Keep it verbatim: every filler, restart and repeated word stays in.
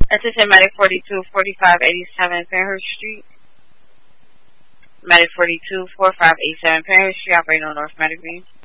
Attention Medic forty-two forty-five eighty-seven Penhurst Street. Medic forty-two forty-five eighty-seven Penhurst Street, operating on North Medic Green.